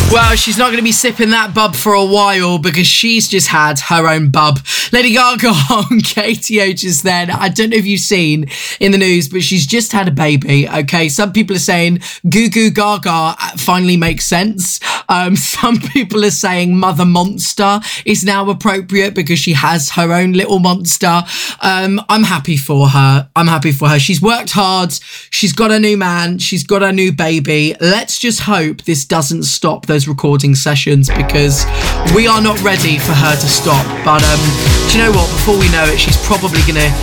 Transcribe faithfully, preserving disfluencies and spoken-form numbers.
Well, she's not going to be sipping that bub for a while because she's just had her own bub. Lady Gaga on Katie O just then. I don't know if you've seen in the news, but she's just had a baby. Okay, some people are saying Goo Goo Gaga finally makes sense. Um, some people are saying Mother Monster is now appropriate because she has her own little monster. Um, I'm happy for her. I'm happy for her. She's worked hard. She's got a new man. She's got a new baby. Let's just hope this doesn't stop those recording sessions because we are not ready for her to stop. But um, do you know what? Before we know it, she's probably going to